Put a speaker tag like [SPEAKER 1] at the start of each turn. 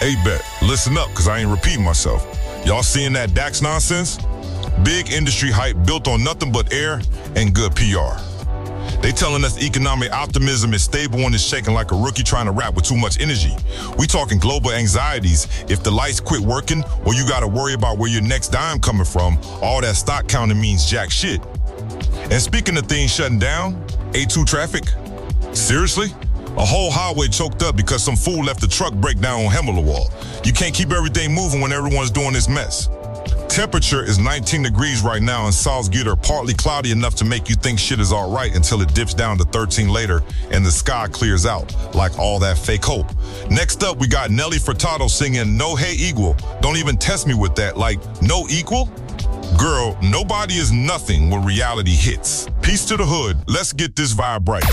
[SPEAKER 1] Hey, bet, listen up, because I ain't repeating myself. Y'all seeing that DAX nonsense? Big industry hype built on nothing but air and good PR. They telling us economic optimism is stable and is shaking like a rookie trying to rap with too much energy. We talking global anxieties. If the lights quit working or you got to worry about where your next dime coming from, all that stock counting means jack shit. And speaking of things shutting down, A2 traffic? Seriously? A whole highway choked up because some fool left the truck breakdown on Hemmelwall. You can't keep everything moving when everyone's doing this mess. Temperature is 19 degrees right now in Salzgitter, partly cloudy enough to make you think shit is all right until it dips down to 13 later and the sky clears out, like all that fake hope. Next up, we got Nelly Furtado singing No Hey Equal. Don't even test me with that, like, no equal? Girl, nobody is nothing when reality hits. Peace to the hood. Let's get this vibe right.